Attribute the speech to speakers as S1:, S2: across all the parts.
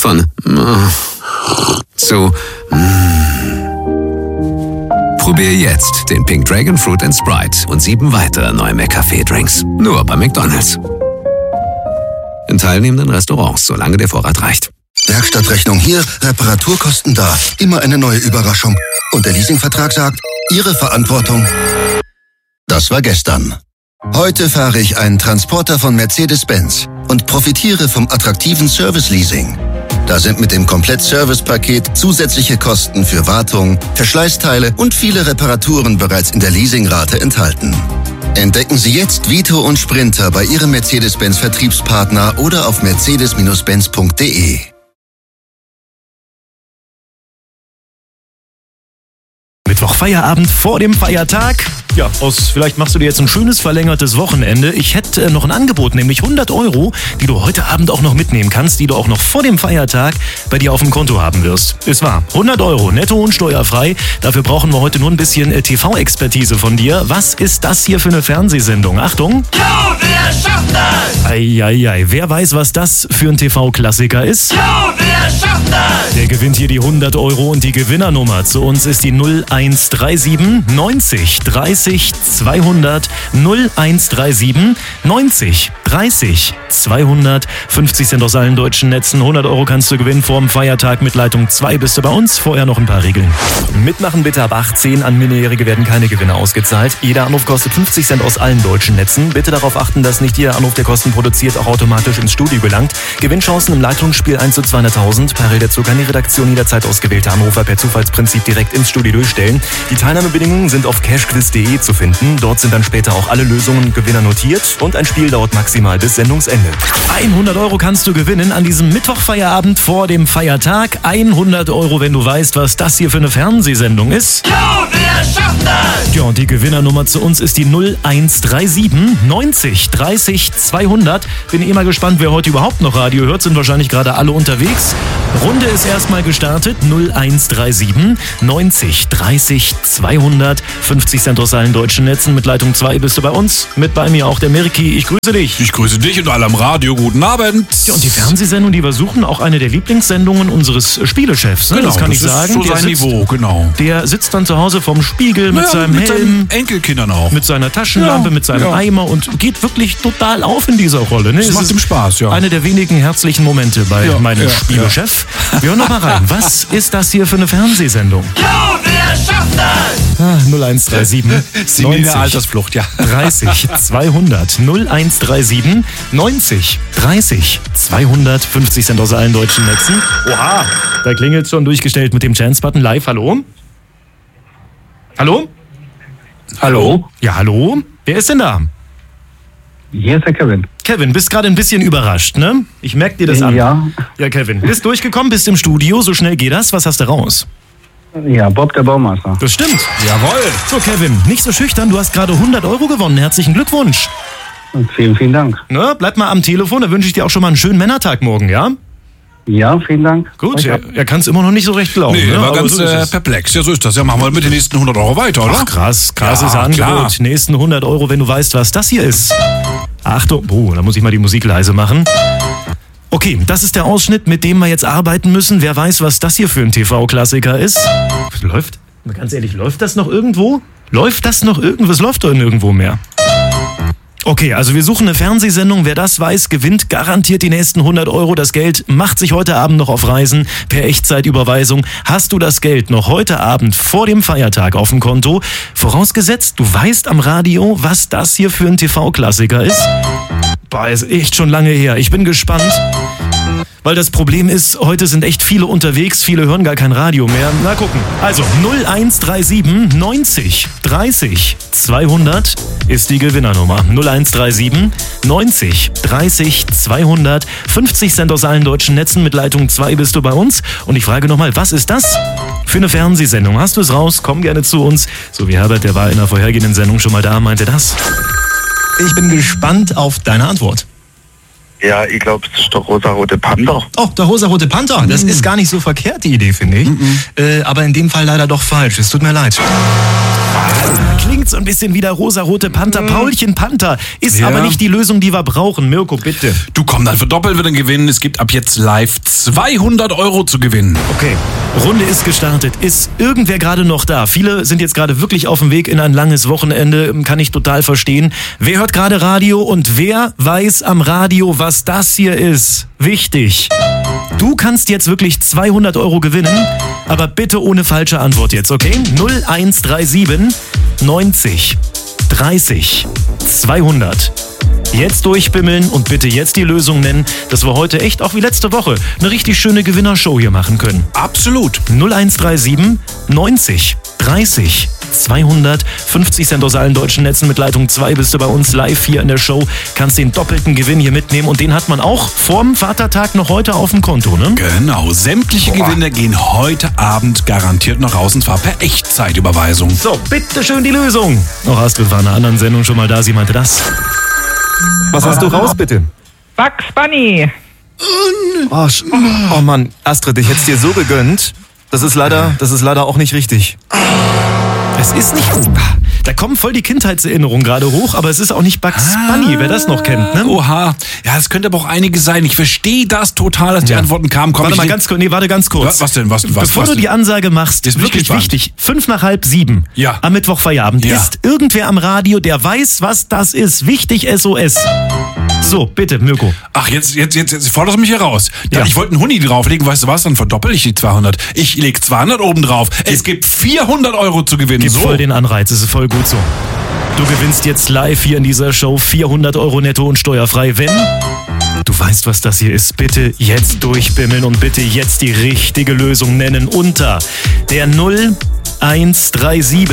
S1: Von zu Probier jetzt den Pink Dragon Fruit & Sprite und 7 weitere neue McCafé-Drinks. Nur bei McDonald's. In teilnehmenden Restaurants, solange der Vorrat reicht.
S2: Werkstattrechnung hier, Reparaturkosten da. Immer eine neue Überraschung. Und der Leasingvertrag sagt, Ihre Verantwortung. Das war gestern. Heute fahre ich einen Transporter von Mercedes-Benz und profitiere vom attraktiven Service-Leasing. Da sind mit dem Komplett-Service-Paket zusätzliche Kosten für Wartung, Verschleißteile und viele Reparaturen bereits in der Leasingrate enthalten. Entdecken Sie jetzt Vito und Sprinter bei Ihrem Mercedes-Benz-Vertriebspartner oder auf mercedes-benz.de.
S3: Mittwoch Feierabend vor dem Feiertag. Ja, vielleicht machst du dir jetzt ein schönes verlängertes Wochenende. Ich hätte noch ein Angebot, nämlich 100 €, die du heute Abend auch noch mitnehmen kannst, die du auch noch vor dem Feiertag bei dir auf dem Konto haben wirst. Ist wahr, 100 € netto und steuerfrei. Dafür brauchen wir heute nur ein bisschen TV-Expertise von dir. Was ist das hier für eine Fernsehsendung? Achtung!
S4: Ja, wer schafft das?
S3: Eieiei, wer weiß, was das für ein TV-Klassiker ist?
S4: Ja, wer schafft das?
S3: Der gewinnt hier die 100 € und die Gewinnernummer zu uns ist die 0137 90 30 200 0137 90 30 200. 50 Cent aus allen deutschen Netzen. 100 € kannst du gewinnen vor dem Feiertag. Mit Leitung 2 bist du bei uns. Vorher noch ein paar Regeln. Mitmachen bitte ab 18. An Minderjährige werden keine Gewinne ausgezahlt. Jeder Anruf kostet 50 Cent aus allen deutschen Netzen. Bitte darauf achten, dass nicht jeder Anruf, der Kosten produziert, auch automatisch ins Studio gelangt. Gewinnchancen im Leitungsspiel 1 zu 200.000. Parallel dazu kann die Redaktion jederzeit ausgewählte Anrufer per Zufallsprinzip direkt ins Studio durchstellen. Die Teilnahmebedingungen sind auf cashquiz.de zu finden. Dort sind dann später auch alle Lösungen und Gewinner notiert und ein Spiel dauert maximal bis Sendungsende. 100 € kannst du gewinnen an diesem Mittwochfeierabend vor dem Feiertag. 100 €, wenn du weißt, was das hier für eine Fernsehsendung ist.
S4: Ja, wer schafft das?
S3: Ja, und die Gewinnernummer zu uns ist die 0137 90 30 200. Bin mal gespannt, wer heute überhaupt noch Radio hört. Sind wahrscheinlich gerade alle unterwegs. Runde ist erstmal gestartet. 0137 90 30 200. 50 Cent aus allen deutschen Netzen. Mit Leitung 2 bist du bei uns. Mit bei mir auch der Mirki. Ich grüße dich.
S5: Ich grüße dich und alle am Radio. Guten Abend.
S3: Ja, und die Fernsehsendung, die wir suchen, auch eine der Lieblingssendungen unseres Spielechefs. Ne?
S5: Genau,
S3: das kann ich
S5: ist
S3: sagen.
S5: So sein Niveau, genau.
S3: Der sitzt dann zu Hause vorm Spiegel mit seinem
S5: mit
S3: Helm.
S5: seinen Enkelkindern auch.
S3: Mit seiner Taschenlampe, mit seinem Eimer und geht wirklich total auf in dieser Rolle. Ne?
S5: Das macht ihm Spaß, ja.
S3: Eine der wenigen herzlichen Momente bei meinem Spielechef. Wir hören noch mal rein. Was ist das hier für eine Fernsehsendung?
S4: Ja, wer schafft das?
S3: 0137
S5: Sie in der Altersflucht, ja.
S3: 30 200 0137 90 30 200. 50 Cent aus allen deutschen Netzen. Oha, da klingelt schon durchgestellt mit dem Chance-Button live. Hallo? Hallo?
S6: Hallo?
S3: Ja, hallo? Wer ist denn da?
S6: Hier ist der Kevin.
S3: Kevin, bist gerade ein bisschen überrascht, ne? Ich merke dir das an.
S6: Ja.
S3: Ja, Kevin, bist durchgekommen, bist im Studio, so schnell geht das. Was hast du raus?
S6: Ja, Bob der Baumeister.
S3: Das stimmt.
S5: Jawohl.
S3: So, Kevin, nicht so schüchtern, du hast gerade 100 € gewonnen. Herzlichen Glückwunsch.
S6: Und vielen, vielen Dank.
S3: Ne, bleib mal am Telefon, da wünsche ich dir auch schon mal einen schönen Männertag morgen, ja?
S6: Ja, vielen Dank.
S3: Gut, er kann es immer noch nicht so recht glauben.
S5: Nee,
S3: ne?
S5: er war
S3: Aber
S5: ganz
S3: so ist es.
S5: perplex. Ja, so ist das. Ja, machen wir mit den nächsten 100 € weiter, oder?
S3: Ach, krasses
S5: Ja,
S3: Angebot.
S5: klar.
S3: Nächsten 100 €, wenn du weißt, was das hier ist. Achtung, da muss ich mal die Musik leise machen. Okay, das ist der Ausschnitt, mit dem wir jetzt arbeiten müssen. Wer weiß, was das hier für ein TV-Klassiker ist? Läuft, ganz ehrlich, läuft das noch irgendwo? Läuft das noch irgendwo? Es läuft doch nirgendwo mehr. Okay, also wir suchen eine Fernsehsendung. Wer das weiß, gewinnt garantiert die nächsten 100 €. Das Geld macht sich heute Abend noch auf Reisen per Echtzeitüberweisung. Hast du das Geld noch heute Abend vor dem Feiertag auf dem Konto? Vorausgesetzt, du weißt am Radio, was das hier für ein TV-Klassiker ist? Boah, ist echt schon lange her. Ich bin gespannt. Weil das Problem ist, heute sind echt viele unterwegs, viele hören gar kein Radio mehr. Na gucken. Also 0137 90 30 200 ist die Gewinnernummer. 0137 90 30 200. 50 Cent aus allen deutschen Netzen. Mit Leitung 2 bist du bei uns. Und ich frage nochmal, was ist das für eine Fernsehsendung? Hast du es raus? Komm gerne zu uns. So wie Herbert, der war in der vorhergehenden Sendung schon mal da, meinte das. Ich bin gespannt auf deine Antwort.
S7: Ja, ich glaube, es ist der rosa-rote Panther.
S3: Oh, der rosa-rote Panther. Das ist gar nicht so verkehrt, die Idee, finde ich. Aber in dem Fall leider doch falsch. Es tut mir leid. Klingt so ein bisschen wie der rosarote Panther. Paulchen Panther ist aber nicht die Lösung, die wir brauchen. Mirko, bitte.
S5: Du komm, dann verdoppeln wir den Gewinn. Es gibt ab jetzt live 200 Euro zu gewinnen.
S3: Okay, Runde ist gestartet. Ist irgendwer gerade noch da? Viele sind jetzt gerade wirklich auf dem Weg in ein langes Wochenende. Kann ich total verstehen. Wer hört gerade Radio und wer weiß am Radio, was das hier ist? Wichtig. Du kannst jetzt wirklich 200 Euro gewinnen, aber bitte ohne falsche Antwort jetzt, okay? 0137 90 30 200. Jetzt durchbimmeln und bitte jetzt die Lösung nennen, dass wir heute echt auch wie letzte Woche eine richtig schöne Gewinnershow hier machen können.
S5: Absolut.
S3: 0137 90 30 200. 50 Cent aus allen deutschen Netzen mit Leitung 2 bist du bei uns live hier in der Show. Kannst den doppelten Gewinn hier mitnehmen und den hat man auch vorm Vatertag noch heute auf dem Konto, ne?
S5: Genau. Sämtliche Gewinne gehen heute Abend garantiert noch raus und zwar per Echtzeitüberweisung.
S3: So, bitteschön die Lösung. Auch Astrid war in einer anderen Sendung schon mal da, sie meinte das. Was hast du raus, bitte?
S8: Bugs Bunny.
S3: Oh Mann, Astrid, ich hätte es dir so gegönnt. Das ist leider auch nicht richtig. Es ist nicht... Da kommen voll die Kindheitserinnerungen gerade hoch, aber es ist auch nicht Bugs Bunny, wer das noch kennt, ne?
S5: Oha. Ja, es könnte aber auch einige sein. Ich verstehe das total, dass die Antworten kamen.
S3: Warte ganz kurz.
S5: Was denn?
S3: Bevor du die Ansage machst, ist wirklich wichtig. 6:55.
S5: Ja.
S3: Am Mittwoch Feierabend.
S5: Ja.
S3: Ist irgendwer am Radio, der weiß, was das ist? Wichtig, SOS. So, bitte, Mirko.
S5: Ach, jetzt forderst du mich hier raus. Ja. Ich wollte einen Huni drauflegen, weißt du was? Dann verdoppel ich die 200. Ich leg 200 oben drauf. Es gibt 400 Euro zu gewinnen.
S3: Gib voll den Anreiz, es ist voll gut so. Du gewinnst jetzt live hier in dieser Show 400 Euro netto und steuerfrei, wenn du weißt, was das hier ist. Bitte jetzt durchbimmeln und bitte jetzt die richtige Lösung nennen unter der 0137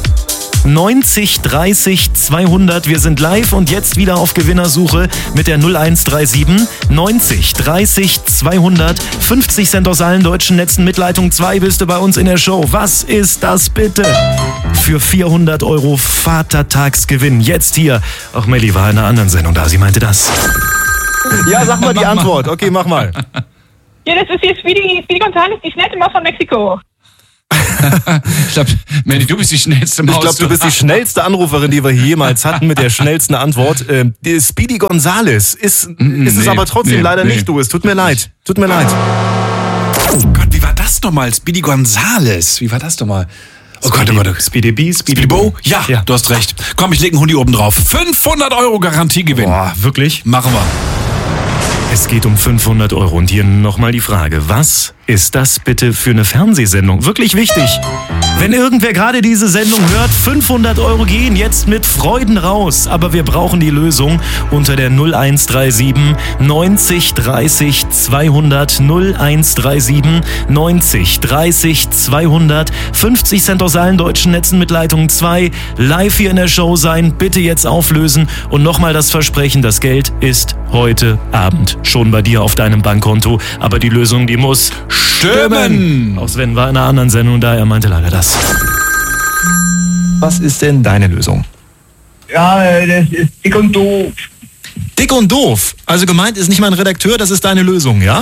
S3: 90 30 200. Wir sind live und jetzt wieder auf Gewinnersuche mit der 0137 90 30 200. 50 Cent aus allen deutschen Netzen mit Leitung 2 bist du bei uns in der Show. Was ist das bitte? Für 400 Euro Vatertagsgewinn. Jetzt hier. Auch Melli war in einer anderen Sendung da. Sie meinte das. Ja, sag mal die Antwort. Okay, mach mal.
S8: Ja, das ist hier Speedy Gonzales, die schnellste Maus von Mexiko.
S5: Ich glaube, Melli, du bist die schnellste Maus.
S3: Ich glaube, du bist die schnellste Anruferin, die wir jemals hatten mit der schnellsten Antwort. Die Speedy Gonzales ist es aber trotzdem leider nicht du. Es tut mir leid. Tut mir leid.
S5: Oh Gott, wie war das nochmal? Speedy Gonzales. Wie war das nochmal? Oh Gott.
S3: Speedy B,
S5: Speedy Bo? Ja, du hast recht. Komm, ich leg einen Hundi oben drauf. 500 Euro Garantiegewinn.
S3: Boah, wirklich?
S5: Machen wir.
S3: Es geht um 500 Euro und hier nochmal die Frage, was ist das bitte für eine Fernsehsendung? Wirklich wichtig. Wenn irgendwer gerade diese Sendung hört, 500 Euro gehen jetzt mit Freuden raus. Aber wir brauchen die Lösung unter der 0137 90 30 200 0137 90 30 200. 50 Cent aus allen deutschen Netzen mit Leitung 2. Live hier in der Show sein. Bitte jetzt auflösen. Und nochmal das Versprechen, das Geld ist heute Abend schon bei dir auf deinem Bankkonto. Aber die Lösung, die muss stimmen. Auch Sven war in einer anderen Sendung da, er meinte leider das. Was ist denn deine Lösung?
S6: Ja, das ist dick und doof.
S3: Dick und doof? Also gemeint ist nicht mein Redakteur, das ist deine Lösung, ja?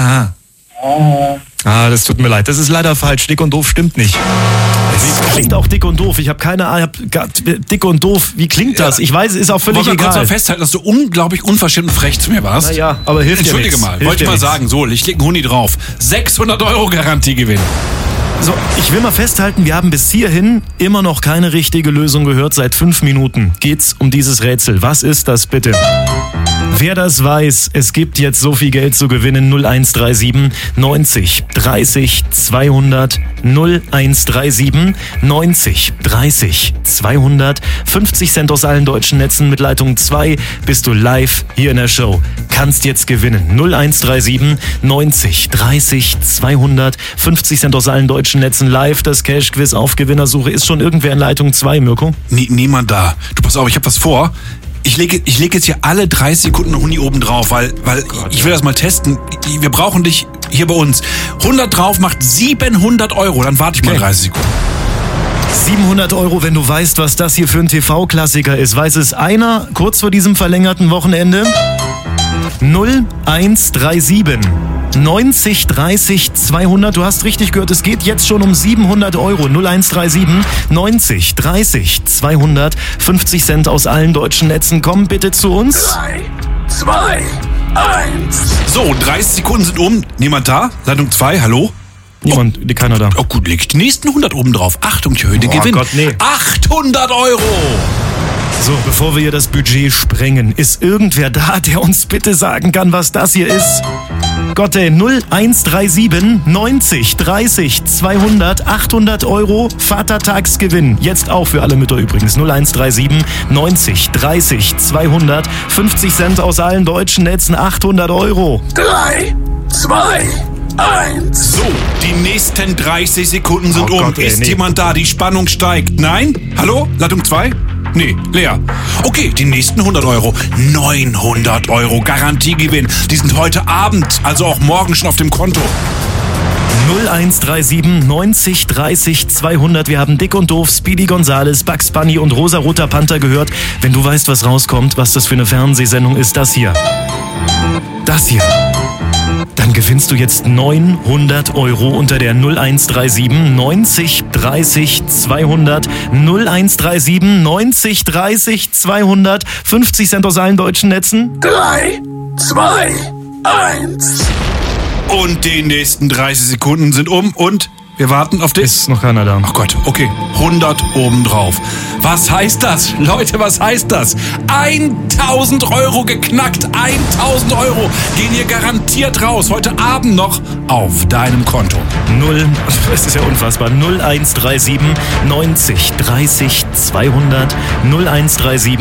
S3: Das tut mir leid, das ist leider falsch. Dick und doof stimmt nicht. Es klingt auch dick und doof. Ich habe keine Ahnung. Dick und doof, wie klingt das? Ich weiß, es ist auch völlig egal. Ich wollte
S5: kurz mal festhalten, dass du unglaublich unverschämt und frech zu mir warst.
S3: Naja, aber hilft dir nichts.
S5: Entschuldige mal, wollte ich mal sagen. So, ich leg einen Huni drauf. 600 Euro Garantiegewinn.
S3: So, ich will mal festhalten, wir haben bis hierhin immer noch keine richtige Lösung gehört. Seit 5 Minuten geht's um dieses Rätsel. Was ist das bitte? Wer das weiß, es gibt jetzt so viel Geld zu gewinnen. 0137 90 30 200 0137 90 30 200. 50 Cent aus allen deutschen Netzen mit Leitung 2 bist du live hier in der Show. Kannst jetzt gewinnen. 0137 90 30 200. 50 Cent aus allen deutschen Netzen live. Das Cash-Quiz auf Gewinnersuche. Ist schon irgendwer in Leitung 2, Mirko?
S5: Niemand da. Du, pass auf, ich hab was vor. Ich leg jetzt hier alle 30 Sekunden Huni oben drauf, weil ich will das mal testen. Wir brauchen dich hier bei uns. 100 drauf macht 700 Euro. Dann warte ich mal 30 Sekunden.
S3: 700 Euro, wenn du weißt, was das hier für ein TV-Klassiker ist. Weiß es einer kurz vor diesem verlängerten Wochenende? 0137 90 30 200. Du hast richtig gehört, es geht jetzt schon um 700 Euro. 0137 90 30 200. 50 Cent aus allen deutschen Netzen. Komm bitte zu uns.
S4: 3, 2, 1.
S5: So, 30 Sekunden sind um. Niemand da? Leitung 2, hallo?
S3: Niemand, keiner da.
S5: Oh gut, leg die nächsten 100 oben drauf. Achtung, ich erhöhe den Gewinn.
S3: Gott, nee.
S5: 800 Euro!
S3: So, bevor wir hier das Budget sprengen, ist irgendwer da, der uns bitte sagen kann, was das hier ist? Gott, 0137 90 30 200 800 Euro Vatertagsgewinn. Jetzt auch für alle Mütter übrigens. 0137 90 30 200 50 Cent aus allen deutschen Netzen 800 Euro.
S4: 3, 2, 1.
S5: So, die nächsten 30 Sekunden sind
S3: Oh
S5: um.
S3: Gott, ey,
S5: Ist
S3: nee.
S5: jemand da? Die Spannung steigt. Nein? Hallo? Leitung 2? Nee, leer. Okay, die nächsten 100 Euro. 900 Euro Garantiegewinn. Die sind heute Abend, also auch morgen schon auf dem Konto.
S3: 0137 90 30 200. Wir haben Dick und Doof, Speedy Gonzales, Bugs Bunny und Rosa-Roter Panther gehört. Wenn du weißt, was rauskommt, was das für eine Fernsehsendung ist, das hier. Das hier. Dann gewinnst du jetzt 900 Euro unter der 0137 90 30 200. 0137 90 30 200. 50 Cent aus allen deutschen Netzen.
S4: 3, 2, 1.
S5: Und die nächsten 30 Sekunden sind um und wir warten auf dich.
S3: Ist noch keiner da.
S5: Ach Gott, okay. 100 obendrauf. Was heißt das? Leute, was heißt das? 1000 Euro geknackt. 1000 Euro gehen hier garantiert raus. Heute Abend noch auf deinem Konto.
S3: Es ist ja unfassbar. 0137 90 30 200. 0137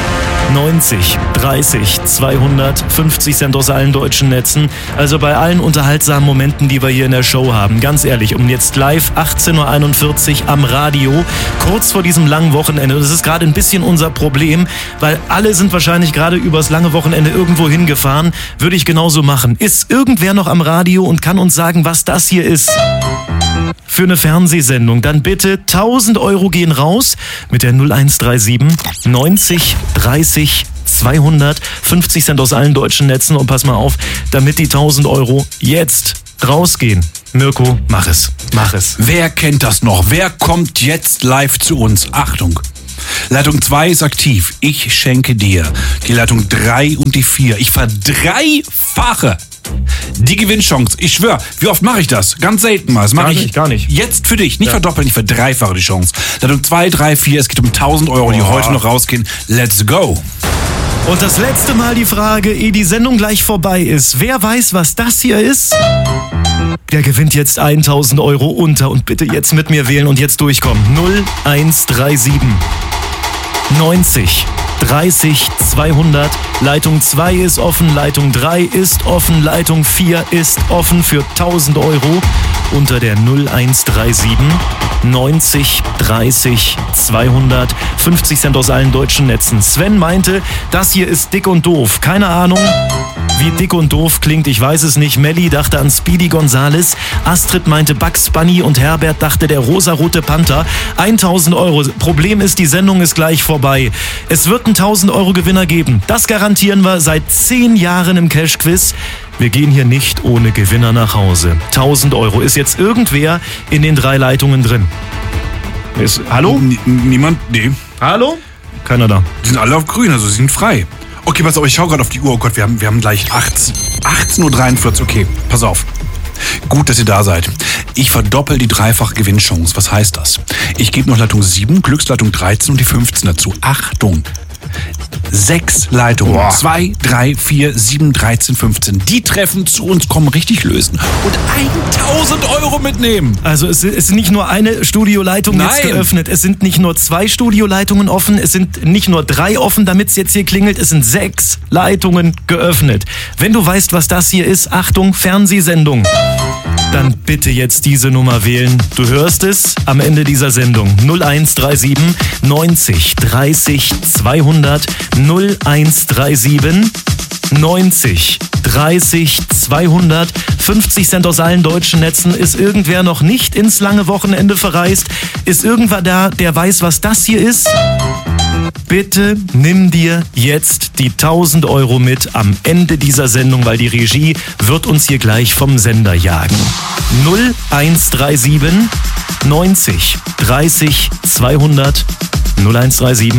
S3: 90 30 200. 50 Cent aus allen deutschen Netzen. Also bei allen unterhaltsamen Momenten, die wir hier in der Show haben. Ganz ehrlich, um jetzt live 18.41 Uhr am Radio, kurz vor diesem langen Wochenende. Und das ist gerade ein bisschen unser Problem, weil alle sind wahrscheinlich gerade übers lange Wochenende irgendwo hingefahren. Würde ich genauso machen. Ist irgendwer noch am Radio und kann uns sagen, was das hier ist? Für eine Fernsehsendung, dann bitte 1000 Euro gehen raus mit der 0137 90 30 200. 50 Cent aus allen deutschen Netzen. Und pass mal auf, damit die 1000 Euro jetzt rausgehen. Mirko, mach es. Mach es.
S5: Wer kennt das noch? Wer kommt jetzt live zu uns? Achtung. Leitung 2 ist aktiv. Ich schenke dir die Leitung 3 und die 4. Ich verdreifache die Gewinnchance. Ich schwöre, wie oft mache ich das? Ganz selten mal. Das mache ich
S3: gar nicht.
S5: Jetzt für dich. Nicht verdoppeln, ich verdreifache die Chance. Leitung 2, 3, 4. Es geht um 1000 Euro, die heute noch rausgehen. Let's go.
S3: Und das letzte Mal die Frage, ehe die Sendung gleich vorbei ist. Wer weiß, was das hier ist? Der gewinnt jetzt 1000 Euro unter. Und bitte jetzt mit mir wählen und jetzt durchkommen. 0137 90 30 200. Leitung 2 ist offen, Leitung 3 ist offen, Leitung 4 ist offen für 1000 Euro unter der 0137 90 30 200. 50 Cent aus allen deutschen Netzen. Sven meinte, das hier ist Dick und Doof. Keine Ahnung, wie Dick und Doof klingt, ich weiß es nicht. Melli dachte an Speedy Gonzales. Astrid meinte Bugs Bunny und Herbert dachte der rosa-rote Panther. 1000 Euro. Problem ist, die Sendung ist gleich vorbei. Es wird einen 1000 Euro Gewinner geben. Das garantieren wir seit 10 Jahren im Cash-Quiz. Wir gehen hier nicht ohne Gewinner nach Hause. 1000 Euro. Ist jetzt irgendwer in den 3 Leitungen drin? Hallo?
S5: Niemand? Nee.
S3: Hallo? Keiner da.
S5: Die sind alle auf grün, also sie sind frei. Okay, pass auf, ich schaue gerade auf die Uhr. Oh Gott, wir haben gleich 18:43 Uhr. Okay, pass auf. Gut, dass ihr da seid. Ich verdoppel die dreifache Gewinnchance. Was heißt das? Ich gebe noch Leitung 7, Glücksleitung 13 und die 15 dazu. Achtung! 6 Leitungen. 2, 3, 4, 7, 13, 15. Die treffen zu uns, kommen richtig lösen und 1000 Euro mitnehmen.
S3: Also es ist nicht nur eine Studioleitung jetzt geöffnet. Es sind nicht nur 2 Studioleitungen offen. Es sind nicht nur 3 offen, damit es jetzt hier klingelt. Es sind 6 Leitungen geöffnet. Wenn du weißt, was das hier ist, Achtung, Fernsehsendung. Dann bitte jetzt diese Nummer wählen. Du hörst es am Ende dieser Sendung. 0137 90 30 200 0137 90 30 200. 50 Cent aus allen deutschen Netzen. Ist irgendwer noch nicht ins lange Wochenende verreist? Ist irgendwer da, der weiß, was das hier ist? Bitte nimm dir jetzt die 1000 Euro mit am Ende dieser Sendung, weil die Regie wird uns hier gleich vom Sender jagen. 0137 90 30 200 0137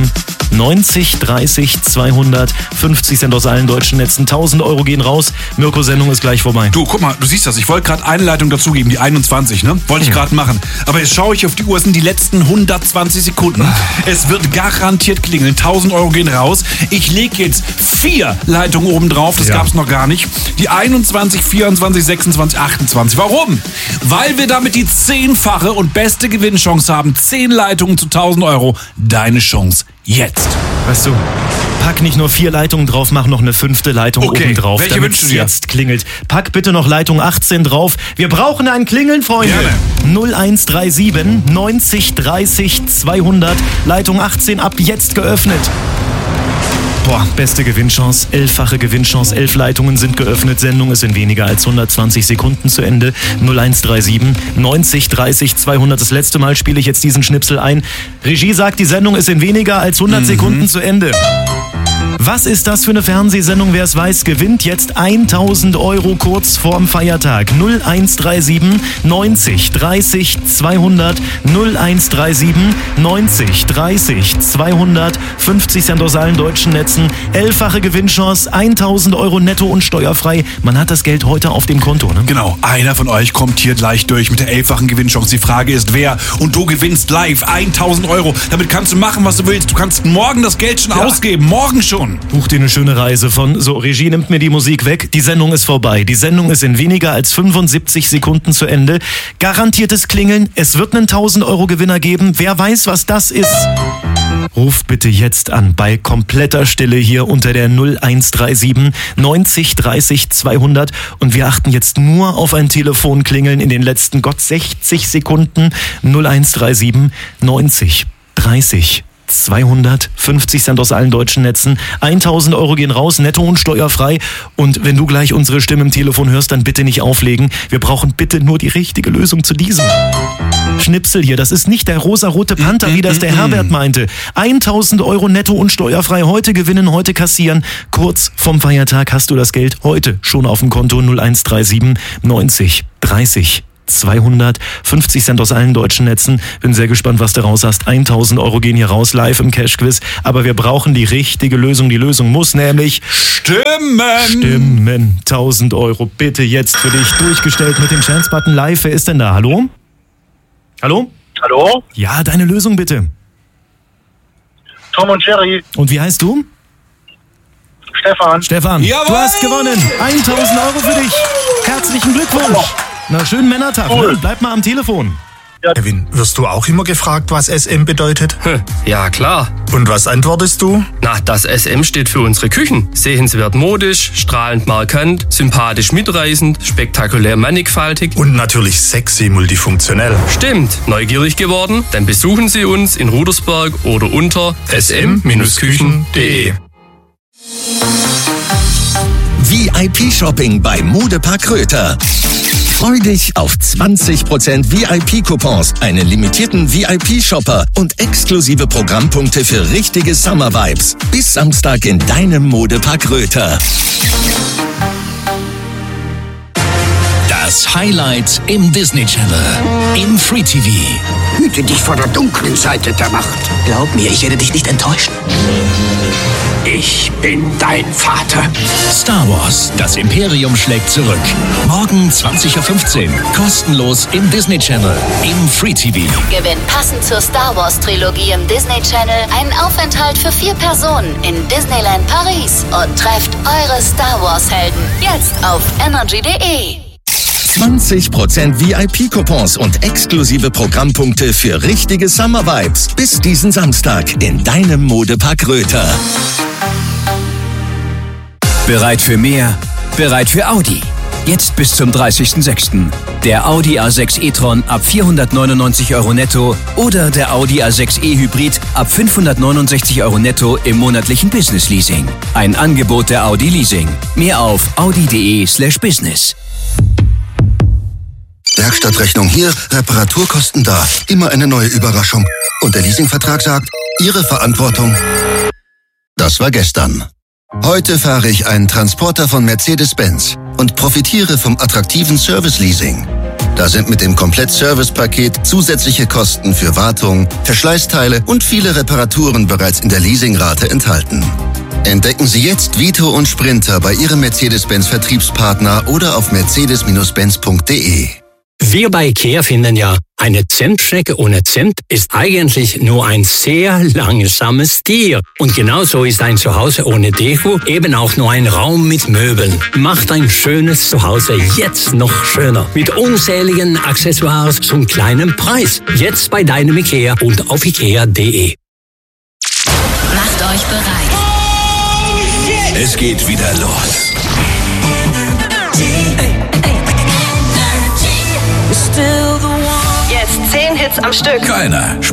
S3: 90 30 200 50 Cent aus allen deutschen Netzen. 1000 Euro gehen raus. Mirko, Sendung ist gleich vorbei.
S5: Du, guck mal, du siehst das. Ich wollte gerade eine Leitung dazugeben, die 21, ne? Wollte ich gerade machen. Aber jetzt schaue ich auf die Uhr, es sind die letzten 120 Sekunden. Es wird garantiert klingeln. 1000 Euro gehen raus. Ich lege jetzt 4 Leitungen oben drauf. Das gab's noch gar nicht. Die 21, 24, 26, 28. Warum? Weil wir damit die 10-fache und beste Gewinnchance haben. 10 Leitungen zu 1000 Euro. Deine Chance jetzt.
S3: Weißt du, pack nicht nur 4 Leitungen drauf, mach noch eine 5. Leitung oben drauf,
S5: welche
S3: damit
S5: wünschst
S3: es
S5: du dir?
S3: jetzt klingelt. Pack bitte noch Leitung 18 drauf. Wir brauchen ein Klingeln, Freunde.
S5: Gerne.
S3: 0137 90 30 200. Leitung 18 ab jetzt geöffnet. Boah, beste Gewinnchance, 11-fache Gewinnchance, 11 Leitungen sind geöffnet, Sendung ist in weniger als 120 Sekunden zu Ende. 0137 90 30 200, das letzte Mal spiele ich jetzt diesen Schnipsel ein. Regie sagt, die Sendung ist in weniger als 100 Sekunden zu Ende. Was ist das für eine Fernsehsendung? Wer es weiß, gewinnt jetzt 1000 Euro kurz vorm Feiertag. 0137 90 30 200 0137 90 30 200 50 Cent aus allen deutschen Netzen. 11-fache Gewinnchance, 1000 Euro netto und steuerfrei. Man hat das Geld heute auf dem Konto, ne?
S5: Genau, einer von euch kommt hier gleich durch mit der 11-fachen Gewinnchance. Die Frage ist, wer? Und du gewinnst live 1000 Euro. Damit kannst du machen, was du willst. Du kannst morgen das Geld schon ausgeben. Morgen schon.
S3: Buch dir eine schöne Reise von, so, Regie nimmt mir die Musik weg. Die Sendung ist vorbei. Die Sendung ist in weniger als 75 Sekunden zu Ende. Garantiertes Klingeln. Es wird einen 1000 Euro Gewinner geben. Wer weiß, was das ist? Ruft bitte jetzt an bei kompletter Stille hier unter der 0137 90 30 200 und wir achten jetzt nur auf ein Telefonklingeln in den letzten 60 Sekunden. 0137 90 30 200, 50 Cent aus allen deutschen Netzen, 1000 Euro gehen raus, netto und steuerfrei. Und wenn du gleich unsere Stimme im Telefon hörst, dann bitte nicht auflegen. Wir brauchen bitte nur die richtige Lösung zu diesem Schnipsel hier. Das ist nicht der rosarote Panther, wie das der Herbert meinte. 1000 Euro netto und steuerfrei. Heute gewinnen, heute kassieren. Kurz vom Feiertag hast du das Geld heute schon auf dem Konto. 0137 90 30 200, 50 Cent aus allen deutschen Netzen. Bin sehr gespannt, was du raus hast. 1000 Euro gehen hier raus, live im Cash-Quiz. Aber wir brauchen die richtige Lösung. Die Lösung muss nämlich stimmen. 1000 Euro bitte jetzt für dich durchgestellt mit dem Chance-Button live. Wer ist denn da? Hallo? Hallo?
S6: Hallo?
S3: Ja, deine Lösung bitte.
S6: Tom und Jerry.
S3: Und wie heißt du?
S6: Stefan.
S3: Stefan,
S5: Jawohl!
S3: du hast gewonnen. 1000 Euro für dich. Herzlichen Glückwunsch. Na, schönen Männertag.
S6: Cool.
S3: Ne? Bleib mal am Telefon.
S9: Kevin, wirst du auch immer gefragt, was SM bedeutet?
S10: Ja, klar.
S9: Und was antwortest du?
S10: Na, das SM steht für unsere Küchen. Sehenswert modisch, strahlend markant, sympathisch mitreißend, spektakulär mannigfaltig.
S9: Und natürlich sexy multifunktionell.
S10: Stimmt. Neugierig geworden? Dann besuchen Sie uns in Rudersberg oder unter sm-küchen.de.
S2: VIP-Shopping bei Modepark Röther. Freu dich auf 20% VIP-Coupons, einen limitierten VIP-Shopper und exklusive Programmpunkte für richtige Summer-Vibes. Bis Samstag in deinem Modepark Röther.
S11: Das Highlight im Disney Channel. Im Free TV.
S12: Hüte dich vor der dunklen Seite der Macht.
S11: Glaub mir, ich werde dich nicht enttäuschen.
S12: Ich bin dein Vater.
S11: Star Wars, das Imperium schlägt zurück. Morgen 20.15 Uhr. Kostenlos im Disney Channel. Im Free TV.
S13: Gewinnt passend zur Star Wars Trilogie im Disney Channel einen Aufenthalt für 4 Personen in Disneyland Paris und trefft eure Star Wars Helden. Jetzt auf energy.de.
S2: 20% VIP-Coupons und exklusive Programmpunkte für richtige Summer-Vibes. Bis diesen Samstag in deinem Modepark Röther.
S14: Bereit für mehr? Bereit für Audi. Jetzt bis zum 30.06. Der Audi A6 e-tron ab 499 Euro netto oder der Audi A6 e-Hybrid ab 569 Euro netto im monatlichen Business-Leasing. Ein Angebot der Audi Leasing. Mehr auf audi.de/business.
S2: Werkstattrechnung hier, Reparaturkosten da. Immer eine neue Überraschung. Und der Leasingvertrag sagt, Ihre Verantwortung, das war gestern. Heute fahre ich einen Transporter von Mercedes-Benz und profitiere vom attraktiven Service-Leasing. Da sind mit dem Komplett-Service-Paket zusätzliche Kosten für Wartung, Verschleißteile und viele Reparaturen bereits in der Leasingrate enthalten. Entdecken Sie jetzt Vito und Sprinter bei Ihrem Mercedes-Benz-Vertriebspartner oder auf mercedes-benz.de.
S15: Wir bei IKEA finden ja, eine Zentschnecke ohne Zimt ist eigentlich nur ein sehr langsames Tier. Und genauso ist ein Zuhause ohne Deko eben auch nur ein Raum mit Möbeln. Macht ein schönes Zuhause jetzt noch schöner. Mit unzähligen Accessoires zum kleinen Preis. Jetzt bei deinem IKEA und auf ikea.de.
S13: Macht euch bereit.
S11: Es geht wieder los.
S13: Jetzt 10 Hits am Stück.
S11: Keiner